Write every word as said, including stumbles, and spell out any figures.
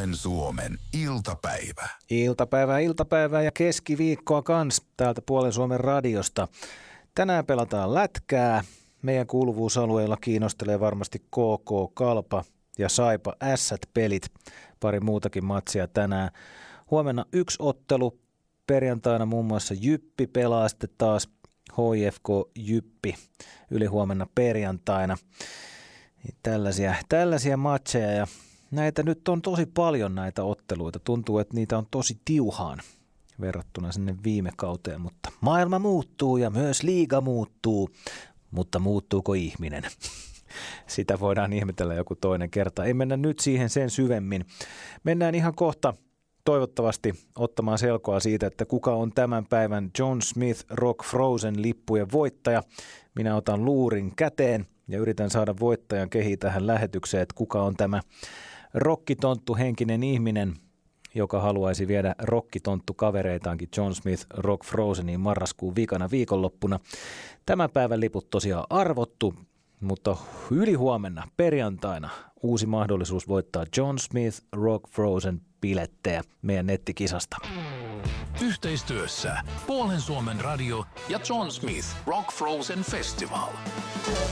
Puolen Suomen iltapäivä. Iltapäivää, iltapäivää ja keskiviikkoa kans täältä Puolen Suomen radiosta. Tänään pelataan lätkää. Meidän kuuluvuusalueella kiinnostelee varmasti K K, Kalpa ja Saipa Ässät-pelit. Pari muutakin matsia tänään. Huomenna yksi ottelu. Perjantaina muun muassa Jyppi pelaa sitten taas H I F K Jyppi ylihuomenna perjantaina. Tällaisia, tällaisia matseja ja näitä nyt on tosi paljon näitä otteluita. Tuntuu, että niitä on tosi tiuhaan verrattuna sinne viime kauteen, mutta maailma muuttuu ja myös liiga muuttuu. Mutta muuttuuko ihminen? Sitä voidaan ihmetellä joku toinen kerta. Ei mennä nyt siihen sen syvemmin. Mennään ihan kohta toivottavasti ottamaan selkoa siitä, että kuka on tämän päivän John Smith Rock Frozen lippujen voittaja. Minä otan luurin käteen ja yritän saada voittajan kehi tähän lähetykseen, että kuka on tämä rokkitonttu henkinen ihminen, joka haluaisi viedä rokkitonttu kavereitaankin John Smith Rock Frozeniin marraskuun viikana viikonloppuna. Tämän päivän liput tosiaan arvottu, mutta ylihuomenna perjantaina uusi mahdollisuus voittaa John Smith Rock Frozen bilettejä meidän nettikisasta. Yhteistyössä Puolen Suomen radio ja John Smith Rock Frozen Festival.